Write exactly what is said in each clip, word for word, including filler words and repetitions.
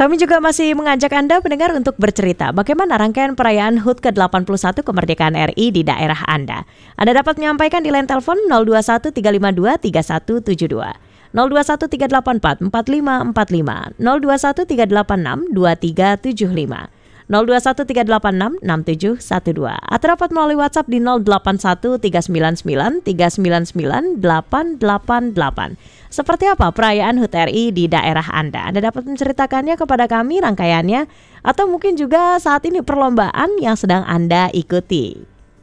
Kami juga masih mengajak Anda pendengar untuk bercerita bagaimana rangkaian perayaan H U T ke delapan puluh satu kemerdekaan R I di daerah Anda. Anda dapat menyampaikan di line telepon nol dua satu tiga lima dua tiga satu tujuh dua, nol dua satu tiga delapan empat empat lima empat lima, nol dua satu tiga delapan enam dua tiga tujuh lima, nol dua satu tiga delapan enam enam tujuh satu dua, atau dapat melalui WhatsApp di nol delapan satu tiga sembilan sembilan tiga sembilan sembilan delapan delapan delapan. Seperti apa perayaan H U T R I di daerah Anda? Anda dapat menceritakannya kepada kami rangkaiannya, atau mungkin juga saat ini perlombaan yang sedang Anda ikuti.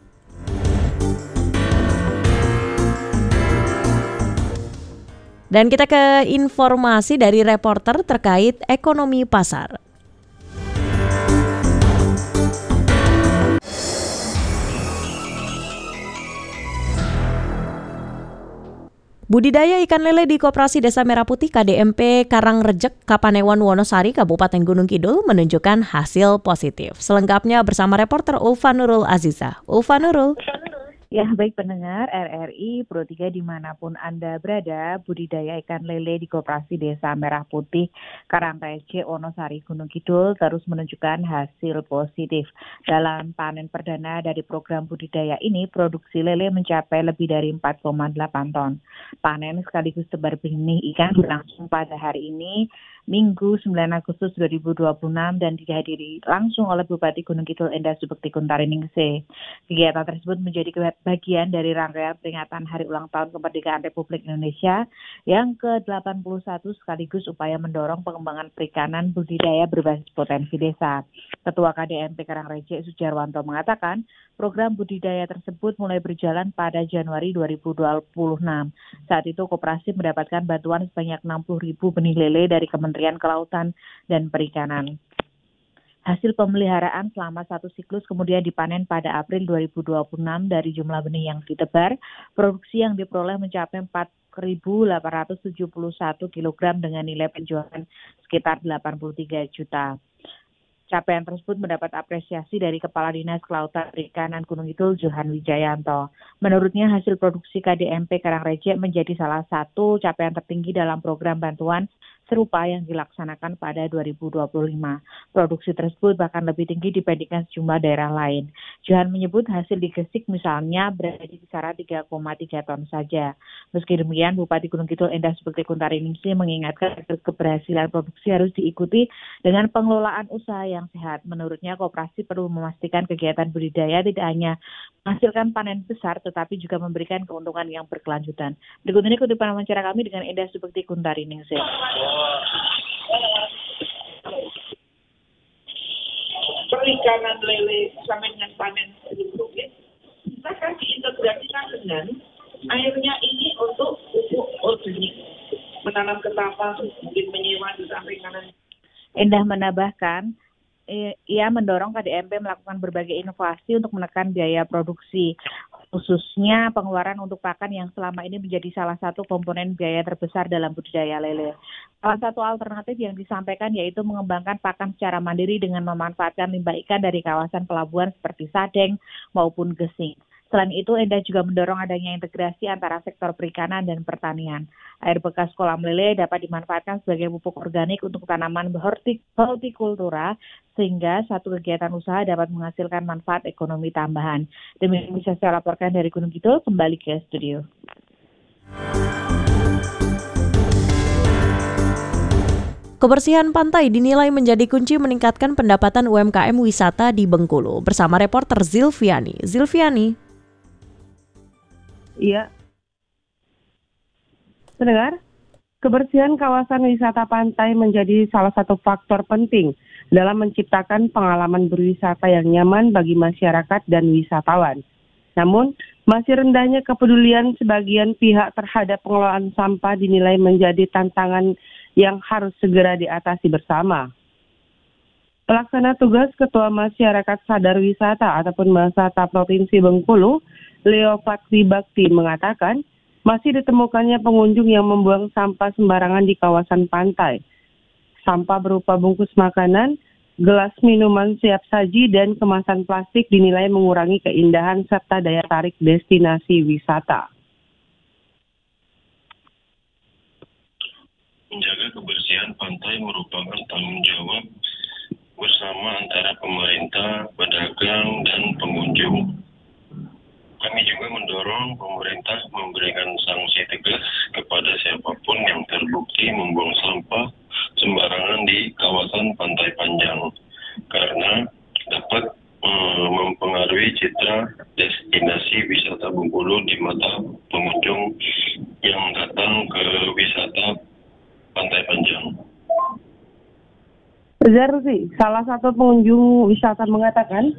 Dan kita ke informasi dari reporter terkait ekonomi pasar. Budidaya ikan lele di Koperasi Desa Merah Putih K D M P Karangrejek, Kapanewon, Wonosari, Kabupaten Gunung Kidul menunjukkan hasil positif. Selengkapnya bersama reporter Ulfa Nurul Aziza. Ulfa Nurul. Ya, baik pendengar R R I Pro tiga dimanapun Anda berada, budidaya ikan lele di Koperasi Desa Merah Putih, Karangrejek, Wonosari, Gunung Kidul terus menunjukkan hasil positif. Dalam panen perdana dari program budidaya ini, produksi lele mencapai lebih dari empat koma delapan ton. Panen sekaligus tebar benih ikan berlangsung pada hari ini, Minggu sembilan Agustus dua ribu dua puluh enam, dan dihadiri langsung oleh Bupati Gunung Kidul Endah Subekti Kuntaringse. Kegiatan tersebut menjadi bagian dari rangkaian peringatan Hari Ulang Tahun Kemerdekaan Republik Indonesia yang ke delapan puluh satu sekaligus upaya mendorong pengembangan perikanan budidaya berbasis potensi desa. Ketua K D M P Karangrejek Sujarwanto mengatakan, program budidaya tersebut mulai berjalan pada Januari dua ribu dua puluh enam. Saat itu koperasi mendapatkan bantuan sebanyak enam puluh ribu benih lele dari Kementerian Kelautan dan Perikanan. Hasil pemeliharaan selama satu siklus kemudian dipanen pada April dua ribu dua puluh enam. Dari jumlah benih yang ditebar, produksi yang diperoleh mencapai empat ribu delapan ratus tujuh puluh satu kilogram dengan nilai penjualan sekitar delapan puluh tiga juta. Capaian tersebut mendapat apresiasi dari Kepala Dinas Kelautan Perikanan Gunung Kidul Johan Wijayanto. Menurutnya hasil produksi K D M P Karangrejek menjadi salah satu capaian tertinggi dalam program bantuan serupa yang dilaksanakan pada dua ribu dua puluh lima. Produksi tersebut bahkan lebih tinggi dibandingkan sejumlah daerah lain. Johan menyebut hasil di Gresik misalnya berada di kisaran tiga koma tiga ton saja. Meski demikian, Bupati Gunung Kidul Endah Subekti Kuntaringse mengingatkan keberhasilan produksi harus diikuti dengan pengelolaan usaha yang sehat. Menurutnya, koperasi perlu memastikan kegiatan budidaya tidak hanya menghasilkan panen besar, tetapi juga memberikan keuntungan yang berkelanjutan. Berikut ini kutipan wawancara kami dengan Endah Subekti Kuntaringse. Perikanan lele sampai dengan panen itu, kita kan diintegrasikan dengan airnya ini untuk pupuk organik, menanam ketapang, mungkin menyewa di perikanan. Endah menambahkan, ia mendorong K D M P melakukan berbagai inovasi untuk menekan biaya produksi, khususnya pengeluaran untuk pakan yang selama ini menjadi salah satu komponen biaya terbesar dalam budidaya lele. Salah satu alternatif yang disampaikan yaitu mengembangkan pakan secara mandiri dengan memanfaatkan limbah ikan dari kawasan pelabuhan seperti Sadeng maupun Gesing. Selain itu, Endah juga mendorong adanya integrasi antara sektor perikanan dan pertanian. Air bekas kolam lele dapat dimanfaatkan sebagai pupuk organik untuk tanaman hortikultura, sehingga satu kegiatan usaha dapat menghasilkan manfaat ekonomi tambahan. Demikian bisa saya laporkan dari Gunung Kidul, kembali ke studio. Kebersihan pantai dinilai menjadi kunci meningkatkan pendapatan U M K M wisata di Bengkulu. Bersama reporter Zilviani. Zilviani. Iya. Pendengar, kebersihan kawasan wisata pantai menjadi salah satu faktor penting dalam menciptakan pengalaman berwisata yang nyaman bagi masyarakat dan wisatawan. Namun, masih rendahnya kepedulian sebagian pihak terhadap pengelolaan sampah dinilai menjadi tantangan yang harus segera diatasi bersama. Pelaksana tugas Ketua Masyarakat Sadar Wisata ataupun Masata Provinsi Bengkulu, Leo Fatri Bakti mengatakan, masih ditemukannya pengunjung yang membuang sampah sembarangan di kawasan pantai. Sampah berupa bungkus makanan, gelas minuman siap saji, dan kemasan plastik dinilai mengurangi keindahan serta daya tarik destinasi wisata. Menjaga kebersihan kebersihan pantai merupakan tanggung jawab bersama antara pemerintah, pedagang, dan pengunjung. Kami juga mendorong pemerintah memberikan sanksi tegas kepada siapapun yang terbukti membuang sampah sembarangan di kawasan Pantai Panjang, karena dapat eh, mempengaruhi citra destinasi wisata Bengkulu di mata pengunjung yang datang ke wisata Pantai Panjang. Zarzi, salah satu pengunjung wisata mengatakan,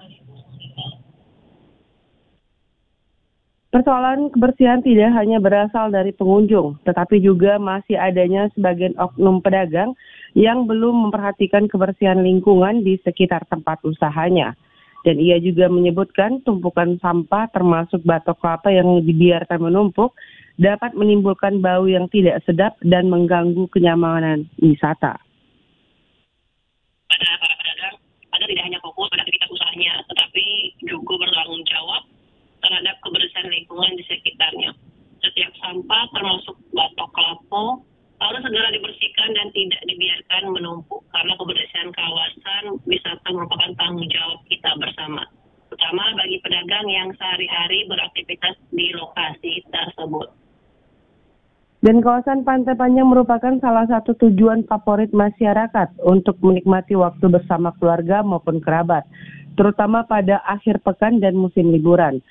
persoalan kebersihan tidak hanya berasal dari pengunjung, tetapi juga masih adanya sebagian oknum pedagang yang belum memperhatikan kebersihan lingkungan di sekitar tempat usahanya. Dan ia juga menyebutkan tumpukan sampah termasuk batok kelapa yang dibiarkan menumpuk dapat menimbulkan bau yang tidak sedap dan mengganggu kenyamanan wisata. Pada para pedagang, Anda tidak hanya fokus pada aktivitas usahanya, tetapi juga bertanggung jawab terhadap kebersihan lingkungan di sekitarnya. Setiap sampah termasuk batok kelapa harus segera dibersihkan dan tidak dibiarkan menumpuk, karena kebersihan kawasan wisata merupakan tanggung jawab kita bersama, terutama bagi pedagang yang sehari-hari beraktivitas di lokasi tersebut. Dan kawasan Pantai Panjang merupakan salah satu tujuan favorit masyarakat untuk menikmati waktu bersama keluarga maupun kerabat, terutama pada akhir pekan dan musim liburan.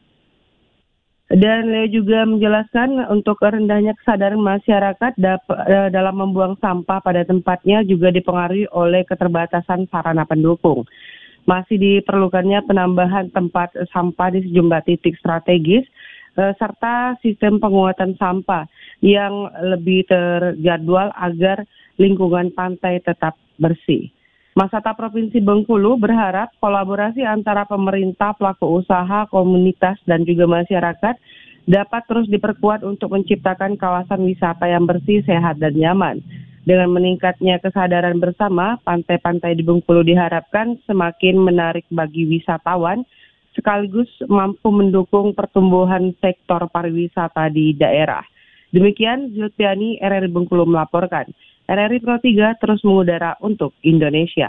Dan Leo juga menjelaskan untuk rendahnya kesadaran masyarakat dap- dalam membuang sampah pada tempatnya juga dipengaruhi oleh keterbatasan sarana pendukung. Masih diperlukannya penambahan tempat sampah di sejumlah titik strategis eh, serta sistem penguatan sampah yang lebih terjadwal agar lingkungan pantai tetap bersih. Masata Provinsi Bengkulu berharap kolaborasi antara pemerintah, pelaku usaha, komunitas, dan juga masyarakat dapat terus diperkuat untuk menciptakan kawasan wisata yang bersih, sehat, dan nyaman. Dengan meningkatnya kesadaran bersama, pantai-pantai di Bengkulu diharapkan semakin menarik bagi wisatawan, sekaligus mampu mendukung pertumbuhan sektor pariwisata di daerah. Demikian, Zulfiani, R R I Bengkulu melaporkan. R R I Pro tiga terus mengudara untuk Indonesia.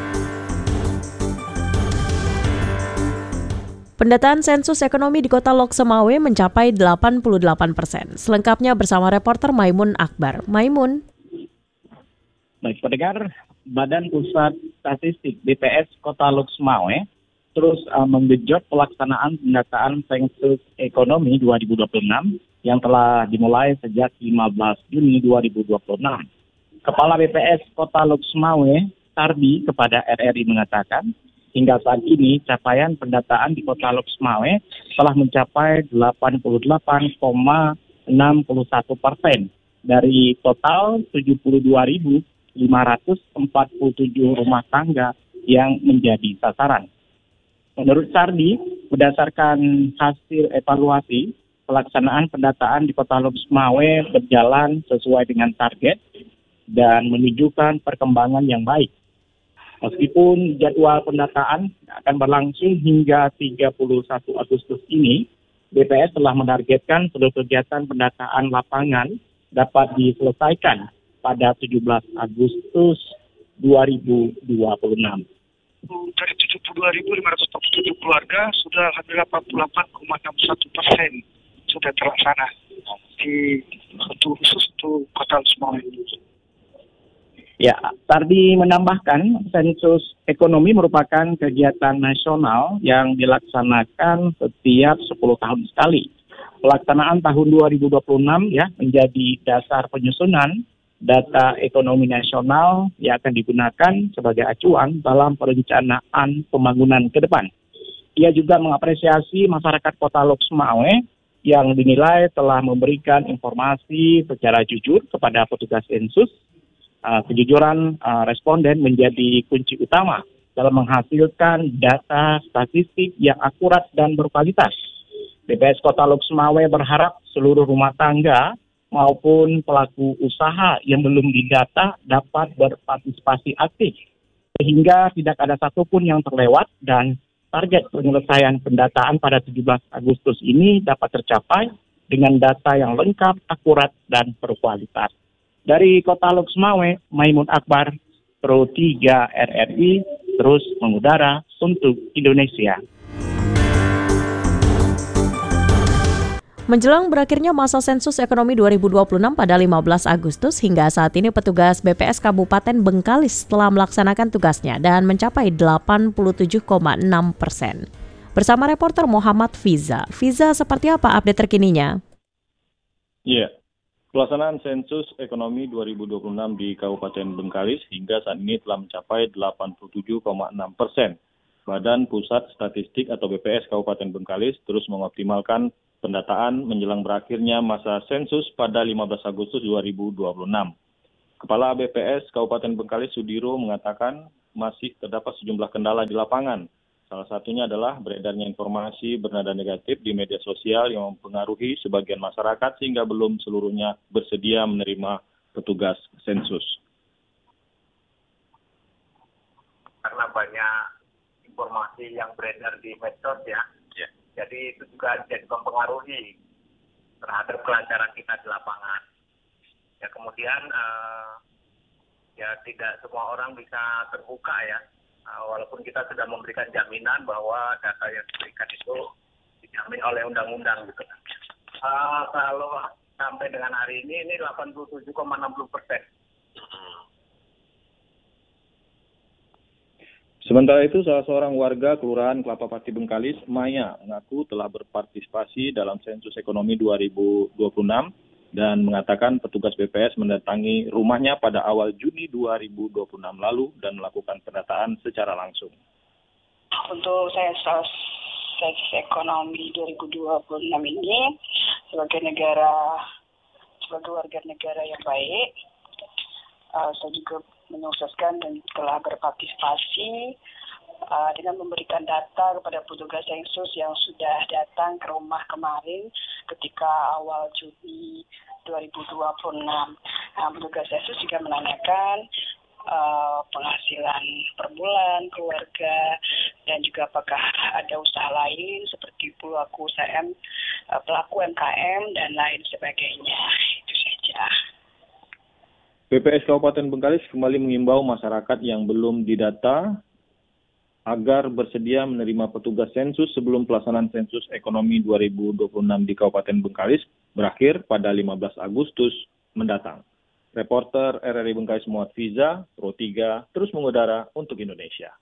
Pendataan sensus ekonomi di Kota Lok Semawe mencapai delapan puluh delapan persen. Selengkapnya bersama reporter Maimun Akbar. Maimun. Baik, pendengar, Badan Pusat Statistik B P S Kota Lok Semawe terus uh, menggenjot pelaksanaan pendataan sensus ekonomi dua ribu dua puluh enam yang telah dimulai sejak lima belas Juni dua ribu dua puluh enam. Kepala B P S Kota Lok Semawe, Tarbi, kepada R R I mengatakan, hingga saat ini capaian pendataan di Kota Lok Semawe telah mencapai delapan puluh delapan koma enam satu persen dari total tujuh puluh dua ribu lima ratus empat puluh tujuh rumah tangga yang menjadi sasaran. Menurut Tarbi, berdasarkan hasil evaluasi, pelaksanaan pendataan di Kota Lok Semawe berjalan sesuai dengan target dan menunjukkan perkembangan yang baik. Meskipun jadwal pendataan akan berlangsung hingga tiga puluh satu Agustus ini, B P S telah menargetkan seluruh kegiatan pendataan lapangan dapat diselesaikan pada tujuh belas Agustus dua ribu dua puluh enam. Dari tujuh puluh dua ribu lima ratus empat puluh tujuh keluarga, sudah hampir delapan puluh delapan koma enam satu persen sudah terlaksana di untuk khusus untuk Kota Lok Semawe. Ya, Tardi menambahkan sensus ekonomi merupakan kegiatan nasional yang dilaksanakan setiap sepuluh tahun sekali. Pelaksanaan tahun dua ribu dua puluh enam ya menjadi dasar penyusunan data ekonomi nasional yang akan digunakan sebagai acuan dalam perencanaan pembangunan ke depan. Ia juga mengapresiasi masyarakat Kota Lok Semawe yang dinilai telah memberikan informasi secara jujur kepada petugas sensus. Uh, kejujuran uh, responden menjadi kunci utama dalam menghasilkan data statistik yang akurat dan berkualitas. B P S Kota Lok Semawe berharap seluruh rumah tangga maupun pelaku usaha yang belum didata dapat berpartisipasi aktif, sehingga tidak ada satupun yang terlewat dan target penyelesaian pendataan pada tujuh belas Agustus ini dapat tercapai dengan data yang lengkap, akurat, dan berkualitas. Dari Kota Loksmawe, Maimun Akbar, Pro tiga R R I, terus mengudara untuk Indonesia. Menjelang berakhirnya masa sensus ekonomi dua ribu dua puluh enam pada lima belas Agustus, hingga saat ini petugas B P S Kabupaten Bengkalis telah melaksanakan tugasnya dan mencapai delapan puluh tujuh koma enam persen. Bersama reporter Muhammad Fiza. Fiza, seperti apa update terkininya? Iya, pelaksanaan sensus ekonomi dua ribu dua puluh enam di Kabupaten Bengkalis hingga saat ini telah mencapai delapan puluh tujuh koma enam persen. Badan Pusat Statistik atau B P S Kabupaten Bengkalis terus mengoptimalkan pendataan menjelang berakhirnya masa sensus pada lima belas Agustus dua ribu dua puluh enam. Kepala B P S Kabupaten Bengkalis Sudiro mengatakan masih terdapat sejumlah kendala di lapangan. Salah satunya adalah beredarnya informasi bernada negatif di media sosial yang mempengaruhi sebagian masyarakat sehingga belum seluruhnya bersedia menerima petugas sensus. Karena banyak informasi yang beredar di medsos ya. Jadi itu juga jadi mempengaruhi terhadap kelancaran kita di lapangan. Ya kemudian uh, ya tidak semua orang bisa terbuka ya, uh, walaupun kita sudah memberikan jaminan bahwa data yang diberikan itu dijamin oleh undang-undang gitu. Uh, kalau sampai dengan hari ini ini delapan puluh tujuh koma enam puluh persen. Sementara itu, salah seorang warga Kelurahan Kelapa Pati Bengkalis, Maya, mengaku telah berpartisipasi dalam sensus ekonomi dua ribu dua puluh enam dan mengatakan petugas B P S mendatangi rumahnya pada awal Juni dua ribu dua puluh enam lalu dan melakukan pendataan secara langsung. Untuk sensus ekonomi dua ribu dua puluh enam ini, sebagai negara, sebagai warga negara yang baik, uh, saya juga menyukseskan dan telah berpartisipasi uh, dengan memberikan data kepada petugas sensus yang sudah datang ke rumah kemarin ketika awal Juni dua ribu dua puluh enam. Nah, petugas sensus juga menanyakan uh, penghasilan per bulan keluarga dan juga apakah ada usaha lain seperti pelaku usaha M, uh, pelaku U M K M dan lain sebagainya. Itu saja. B P S Kabupaten Bengkalis kembali mengimbau masyarakat yang belum didata agar bersedia menerima petugas sensus sebelum pelaksanaan sensus ekonomi dua ribu dua puluh enam di Kabupaten Bengkalis berakhir pada lima belas Agustus mendatang. Reporter R R I Bengkalis Muhammad Fiza, Pro tiga, terus mengudara untuk Indonesia.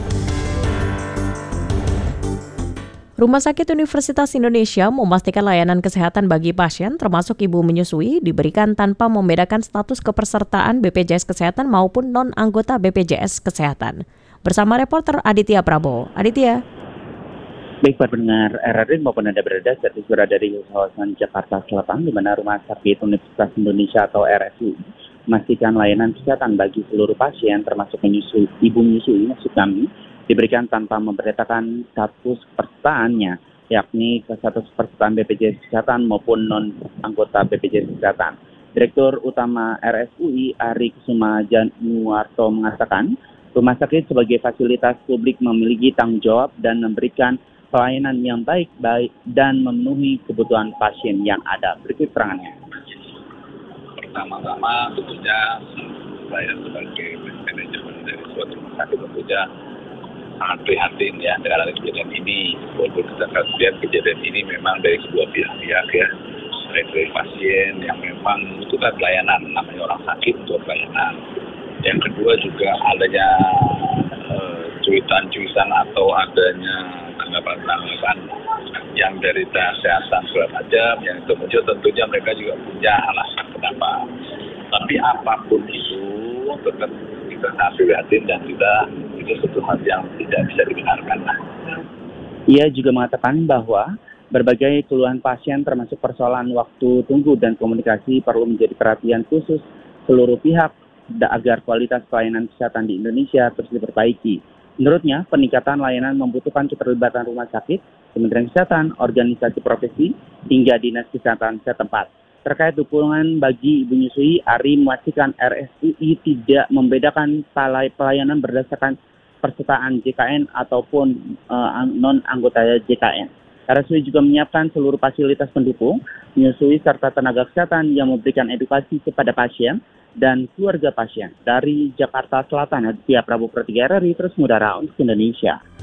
Rumah Sakit Universitas Indonesia memastikan layanan kesehatan bagi pasien termasuk ibu menyusui diberikan tanpa membedakan status kepesertaan B P J S Kesehatan maupun non-anggota B P J S Kesehatan. Bersama reporter Aditya Prabowo. Aditya. Baik, para pendengar R R I maupun Anda berada serta berada di kawasan Jakarta Selatan, di mana Rumah Sakit Universitas Indonesia atau R S U memastikan layanan kesehatan bagi seluruh pasien termasuk menyusui, ibu menyusui maksud kami, diberikan tanpa membedakan status kepesertaannya, yakni status kepesertaan B P J S Kesehatan maupun non-anggota B P J S Kesehatan. Direktur Utama R S U I Ari Kusuma Januarto mengatakan, rumah sakit sebagai fasilitas publik memiliki tanggung jawab dan memberikan pelayanan yang baik, baik dan memenuhi kebutuhan pasien yang ada. Berikut keterangannya. Pertama-tama tentunya saya sebagai manajemen dari suatu rumah sakit tentunya sangat prihatin ya dengan kejadian ini. Walaupun kita lihat kejadian ini memang dari kedua pihak-pihak ya, baik dari pasien yang memang membutuhkan pelayanan, namanya orang sakit untuk pelayanan. Yang kedua juga adanya uh, cuitan-cuitan atau adanya tanggapan-tanggapan yang dari kesehatan segala macam, yang itu muncul tentunya mereka juga punya alasan kenapa. Tapi apapun itu tetap kita sangat prihatin dan kita itu satu hal yang tidak bisa dibenarkan. Ia juga mengatakan bahwa berbagai keluhan pasien termasuk persoalan waktu tunggu dan komunikasi perlu menjadi perhatian khusus seluruh pihak agar kualitas pelayanan kesehatan di Indonesia terus diperbaiki. Menurutnya, peningkatan layanan membutuhkan keterlibatan rumah sakit, Kementerian Kesehatan, organisasi profesi, hingga dinas kesehatan setempat. Terkait dukungan bagi ibu menyusui, Ari memastikan R S U I tidak membedakan pelayanan berdasarkan persertaan J K N ataupun uh, non-anggota J K N. R S U I juga menyiapkan seluruh fasilitas pendukung, menyusui serta tenaga kesehatan yang memberikan edukasi kepada pasien dan keluarga pasien. Dari Jakarta Selatan, Aditya Prabu Pro tiga R R I, terus mengudara untuk Indonesia.